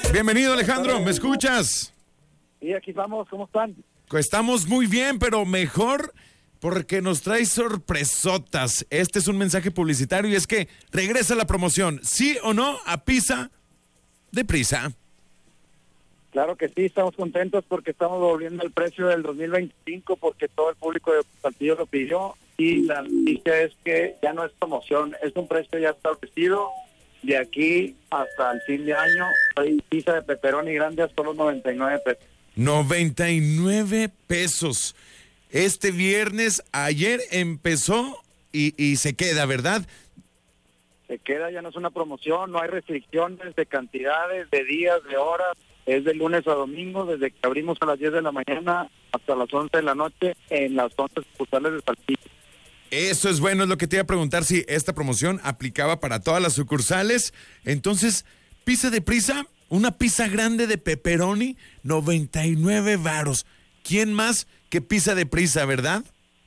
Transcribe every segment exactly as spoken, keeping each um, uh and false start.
Bienvenido, Alejandro, ¿me escuchas? Sí, aquí vamos, ¿cómo están? Estamos muy bien, pero mejor porque nos trae sorpresotas. Este es un mensaje publicitario y es que regresa la promoción, ¿sí o no? A Pizza de Prisa. Claro que sí, estamos contentos porque estamos volviendo al precio del dos mil veinticinco porque todo el público de Saltillo lo pidió y la noticia es que ya no es promoción, es un precio ya establecido. De aquí hasta el fin de año hay pizza de pepperoni grande a solo noventa y nueve pesos. noventa y nueve pesos. Este viernes, ayer empezó y, y se queda, ¿verdad? Se queda, ya no es una promoción, no hay restricciones de cantidades, de días, de horas. Es de lunes a domingo, desde que abrimos a las diez de la mañana hasta las once de la noche en las once sucursales de Saltillo. Eso es bueno, es lo que te iba a preguntar si esta promoción aplicaba para todas las sucursales. Entonces, Pizza de Prisa, una pizza grande de pepperoni, noventa y nueve varos. ¿Quién más que Pizza de Prisa, verdad?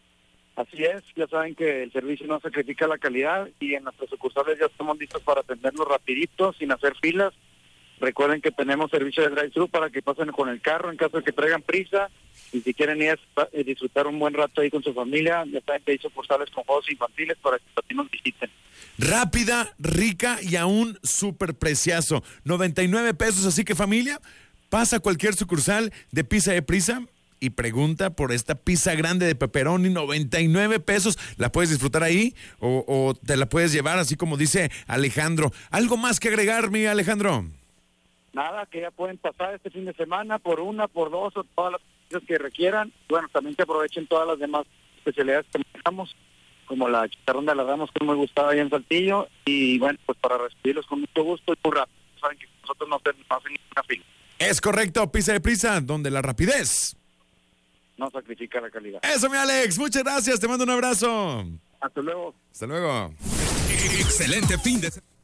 Así es, ya saben que el servicio no sacrifica la calidad y en nuestras sucursales ya estamos listos para atenderlos rapidito, sin hacer filas. Recuerden que tenemos servicio de drive-thru para que pasen con el carro en caso de que traigan prisa. Y si quieren ir a disfrutar un buen rato ahí con su familia, ya saben que hay sucursales con juegos infantiles para que también nos visiten. Rápida, rica y a un súper preciazo. noventa y nueve pesos, así que familia, pasa a cualquier sucursal de Pizza de Prisa y pregunta por esta pizza grande de pepperoni, noventa y nueve pesos. La puedes disfrutar ahí o, o te la puedes llevar, así como dice Alejandro. ¿Algo más que agregar, mi Alejandro? Nada, que ya pueden pasar este fin de semana por una, por dos o todas las cosas que requieran. Bueno, también que aprovechen todas las demás especialidades que manejamos, como la chicharrón de la Ramos, que me gustaba ahí en Saltillo. Y bueno, pues para recibirlos con mucho gusto y muy rápido. Saben que nosotros no hacemos ninguna fila. Es correcto, Pizza de Prisa, donde la rapidez no sacrifica la calidad. Eso, mi Alex, muchas gracias, te mando un abrazo. Hasta luego. Hasta luego. Excelente fin de semana.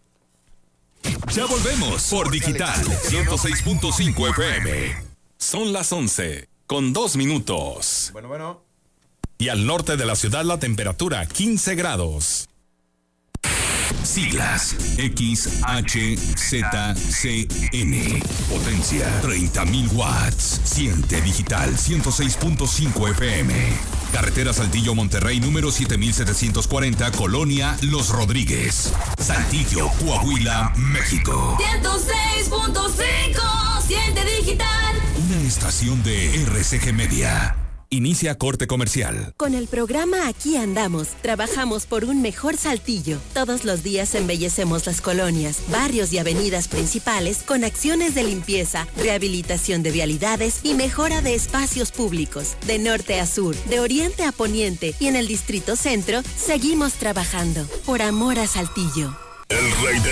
Ya volvemos por Digital ciento seis punto cinco F M. Son las once con dos minutos. Bueno, bueno. Y al norte de la ciudad la temperatura quince grados. Siglas X H Z C N. Potencia treinta mil watts. Siente Digital ciento seis punto cinco F M. Carretera Saltillo Monterrey número siete mil setecientos cuarenta, Colonia Los Rodríguez, Saltillo, Coahuila, México. ciento seis punto cinco, Siente Digital. Una estación de R C G Media. Inicia corte comercial. Con el programa Aquí Andamos, trabajamos por un mejor Saltillo. Todos los días embellecemos las colonias, barrios y avenidas principales con acciones de limpieza, rehabilitación de vialidades y mejora de espacios públicos. De norte a sur, de oriente a poniente y en el Distrito Centro, seguimos trabajando por amor a Saltillo. El rey de